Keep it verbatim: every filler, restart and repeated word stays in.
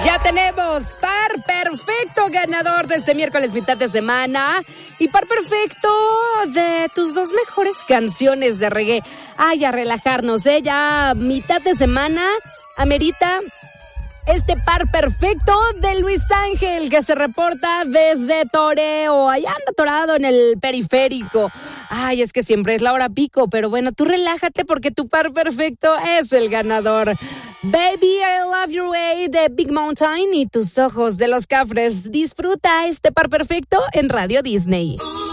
Ya tenemos par perfecto ganador de este miércoles mitad de semana y par perfecto de tus dos mejores canciones de reggae. Ay, a relajarnos, ¿eh? Ya mitad de semana amerita este par perfecto de Luis Ángel, que se reporta desde Toreo. Allá anda atorado en el periférico. Ay, es que siempre es la hora pico, pero bueno, tú relájate porque tu par perfecto es el ganador. Baby, I Love Your Way de Big Mountain y Tus Ojos de los Cafres. Disfruta este par perfecto en Radio Disney.